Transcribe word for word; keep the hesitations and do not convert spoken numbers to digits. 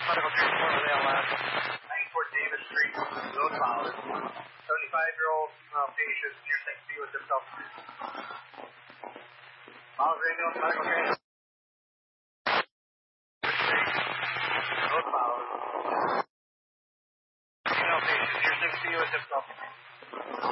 Medical transport with A L S. ninety-four Davis Street, Rose Flowers. seventy-five-year-old uh, patient near Saint C with himself. Miles ambulance, medical transport. Rose Flowers. Female patient near Saint C with himself.